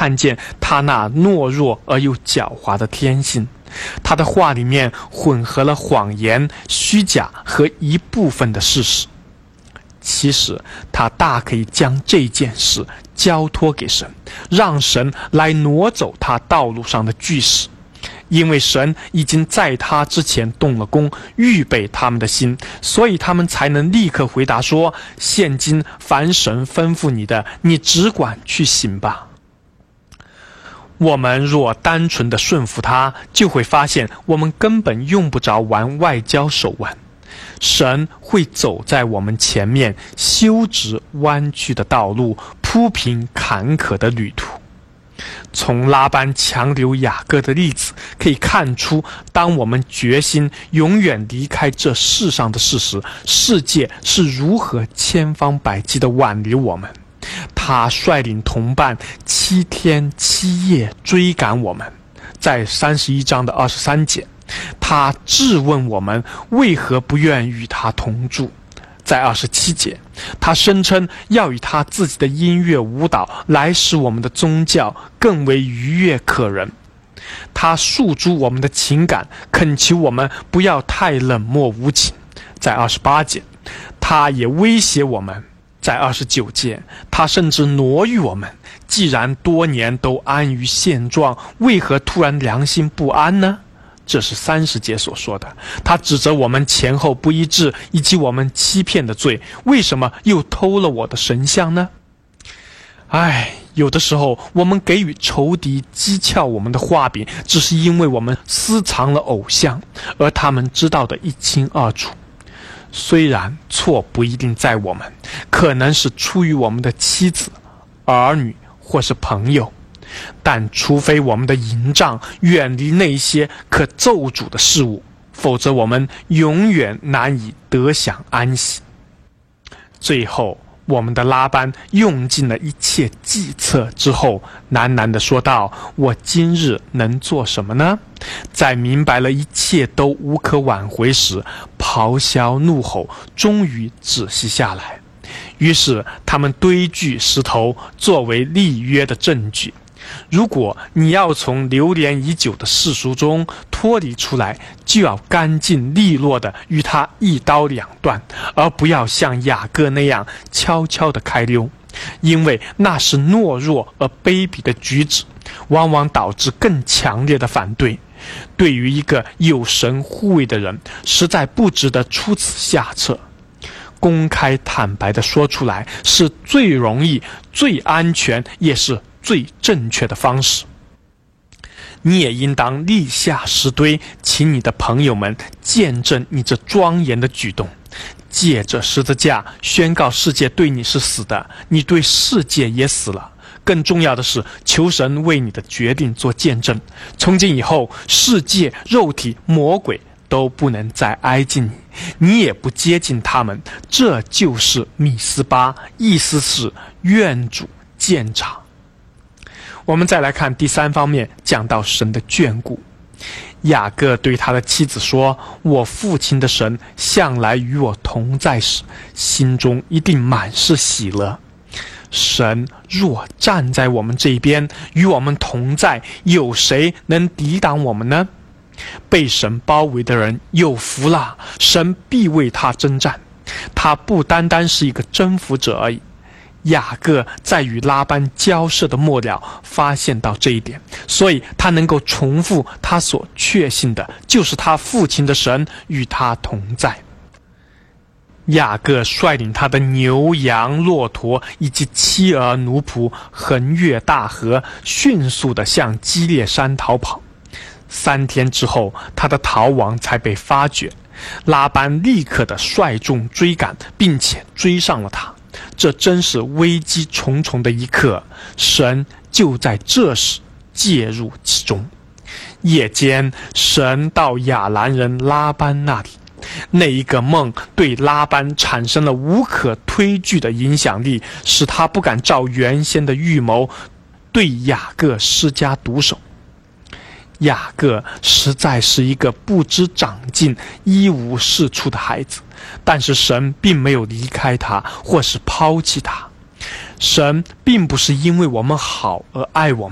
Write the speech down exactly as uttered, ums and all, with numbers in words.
看见他那懦弱而又狡猾的天性。他的话里面混合了谎言、虚假和一部分的事实。其实他大可以将这件事交托给神，让神来挪走他道路上的巨石，因为神已经在他之前动了工，预备他们的心，所以他们才能立刻回答说：现今凡神吩咐你的，你只管去行吧。我们若单纯的顺服他，就会发现我们根本用不着玩外交手腕。神会走在我们前面，修直弯曲的道路，铺平坎坷的旅途。从拉班强留雅各的例子可以看出，当我们决心永远离开这世上的事时，世界是如何千方百计地挽留我们。他率领同伴七天七夜追赶我们，在三十一章的二十三节，他质问我们为何不愿与他同住。在二十七节，他声称要以他自己的音乐舞蹈来使我们的宗教更为愉悦可人。他诉诸我们的情感，恳求我们不要太冷漠无情。在二十八节，他也威胁我们。在二十九节，他甚至挪于我们，既然多年都安于现状，为何突然良心不安呢？这是三十节所说的。他指责我们前后不一致，以及我们欺骗的罪，为什么又偷了我的神像呢？唉，有的时候我们给予仇敌讥诮我们的画饼，只是因为我们私藏了偶像，而他们知道得一清二楚。虽然错不一定在我们，可能是出于我们的妻子、儿女或是朋友，但除非我们的营帐远离那些可咒诅的事物，否则我们永远难以得享安息。最后，我们的拉班用尽了一切计策之后，喃喃地说道：我今日能做什么呢？在明白了一切都无可挽回时，咆哮怒吼终于止息下来。于是他们堆聚石头作为立约的证据。如果你要从流连已久的世俗中脱离出来，就要干净利落地与他一刀两断，而不要像雅各那样悄悄地开溜，因为那是懦弱而卑鄙的举止，往往导致更强烈的反对。对于一个有神护卫的人，实在不值得出此下策。公开坦白地说出来是最容易、最安全，也是最正确的方式。你也应当立下石堆，请你的朋友们见证你这庄严的举动，借着十字架宣告世界对你是死的，你对世界也死了。更重要的是，求神为你的决定做见证。从今以后，世界、肉体、魔鬼都不能再挨近你，你也不接近他们。这就是米斯巴，意思是愿主鉴察。我们再来看第三方面，讲到神的眷顾。雅各对他的妻子说：我父亲的神向来与我同在时，心中一定满是喜乐。神若站在我们这边，与我们同在，有谁能抵挡我们呢？被神包围的人有福了，神必为他征战。他不单单是一个征服者而已。雅各在与拉班交涉的末了发现到这一点，所以他能够重复他所确信的，就是他父亲的神与他同在。雅各率领他的牛羊骆驼以及妻儿奴仆横越大河，迅速地向基列山逃跑。三天之后，他的逃亡才被发觉。拉班立刻地率众追赶，并且追上了他。这真是危机重重的一刻，神就在这时介入其中。夜间，神到亚兰人拉班那里，那一个梦对拉班产生了无可推拒的影响力，使他不敢照原先的预谋对雅各施加毒手。雅各实在是一个不知长进、一无是处的孩子，但是神并没有离开他，或是抛弃他。神并不是因为我们好而爱我们，